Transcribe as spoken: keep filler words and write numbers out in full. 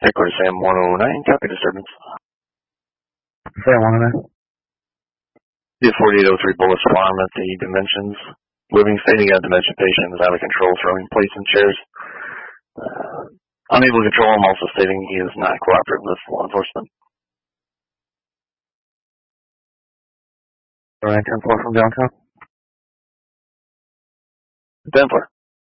Headquarters Sam one oh nine, copy disturbance. Sam one oh nine. The forty-eight oh three Bullis Farm at the Dimensions. Living stating a dementia patient is out of control, throwing plates and chairs. Uh, unable to control him, also stating he is not cooperative with law enforcement. All right, ten four from downtown. ten four.